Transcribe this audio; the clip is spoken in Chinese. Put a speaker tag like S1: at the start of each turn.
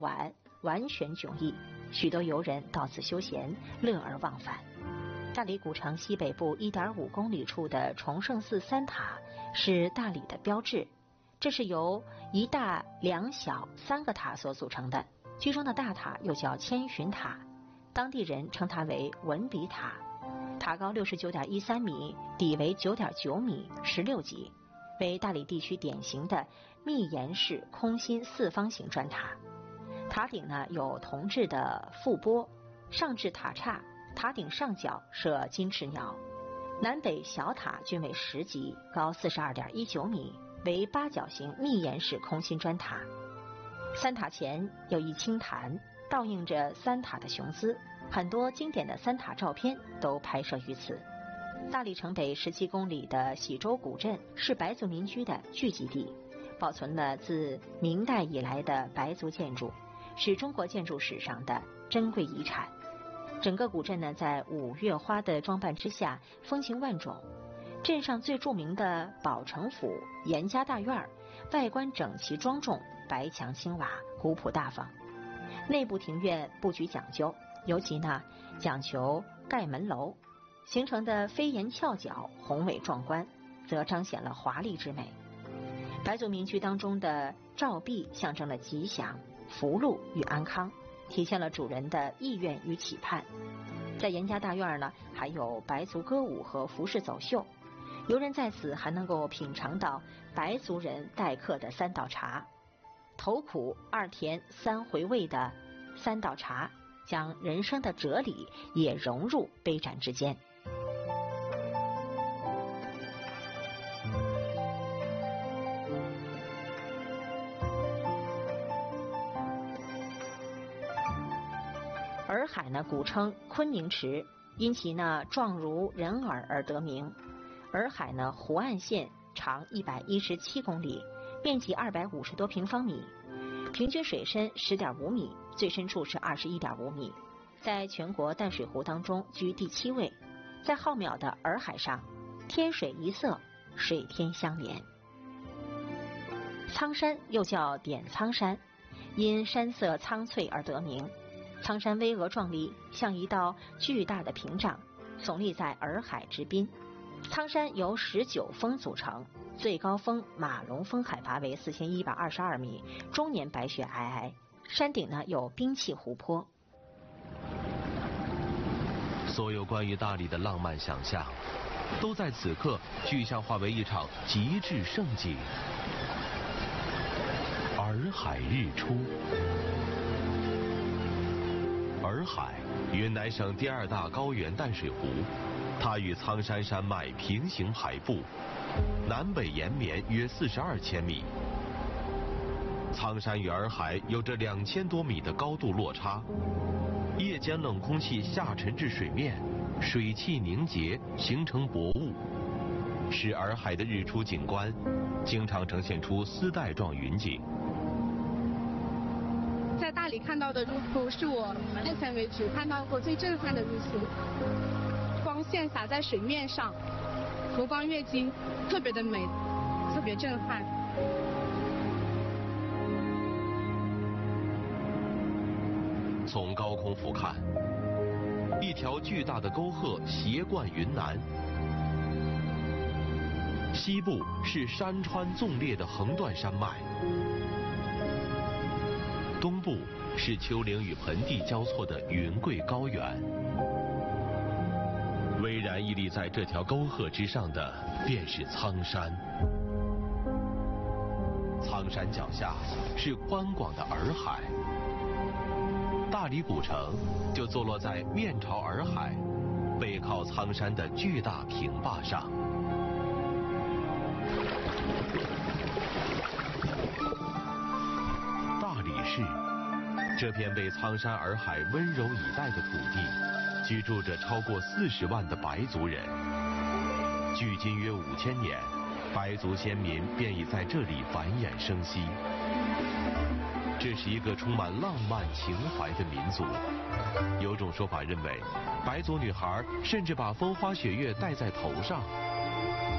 S1: 晚完全迥异，许多游人到此休闲，乐而忘返。大理古城西北部1.5公里处的崇圣寺三塔是大理的标志，这是由一大两小3个塔所组成的，其中的大塔又叫千寻塔，当地人称它为文笔塔，塔高69.13米，底为9.9米，16级，为大理地区典型的密檐式空心四方形砖塔。塔顶呢有铜制的覆钵，上至塔刹，塔顶上角设金翅鸟。南北小塔均为10级，高42.19米，为8角形密檐式空心砖塔。三塔前有一青潭，倒映着三塔的雄姿，很多经典的三塔照片都拍摄于此。大理城北17公里的喜洲古镇是白族民居的聚集地，保存了自明代以来的白族建筑，是中国建筑史上的珍贵遗产。整个古镇呢，在5月花的装扮之下，风情万种。镇上最著名的宝城府严家大院，外观整齐庄重，白墙青瓦，古朴大方。内部庭院布局讲究，尤其呢讲求盖门楼，形成的飞檐翘角，宏伟壮观，则彰显了华丽之美。白族民居当中的照壁象征了吉祥、福禄与安康，体现了主人的意愿与期盼。在严家大院呢，还有白族歌舞和服饰走秀，游人在此还能够品尝到白族人待客的3道茶，头苦2甜3回味的3道茶，将人生的哲理也融入杯盏之间。洱海呢，古称昆明池，因其呢状如人耳而得名。洱海呢，湖岸线长117公里，面积250多平方米，平均水深10.5米，最深处是21.5米，在全国淡水湖当中居第7位。在浩渺的洱海上，天水一色，水天相连。苍山又叫点苍山，因山色苍翠而得名。苍山巍峨壮丽，像一道巨大的屏障，耸立在洱海之滨。苍山由19峰组成，最高峰马龙峰海拔为4122米，终年白雪皑皑。山顶呢有冰碛湖泊。
S2: 所有关于大理的浪漫想象，都在此刻具象化为一场极致盛景——洱海日出。洱海，云南省第2大高原淡水湖，它与苍山山脉平行排布，南北延绵约42千米。苍山与洱海有着2000多米的高度落差，夜间冷空气下沉至水面，水汽凝结形成薄雾，使洱海的日出景观经常呈现出丝带状云景。
S3: 在大理看到的日出是我目前为止看到过最震撼的日出，光线洒在水面上，浮光跃金，特别的美，特别震撼。
S2: 从高空俯瞰，一条巨大的沟壑斜贯云南，西部是山川纵列的横断山脉，东部是丘陵与盆地交错的云贵高原，巍然屹立在这条沟壑之上的便是苍山。苍山脚下是宽广的洱海，大理古城就坐落在面朝洱海、背靠苍山的巨大平坝上。大理市这片被苍山洱海温柔以待的土地，居住着超过40万的白族人。距今约5000年，白族先民便已在这里繁衍生息。这是一个充满浪漫情怀的民族。有种说法认为，白族女孩甚至把风花雪月戴在头上，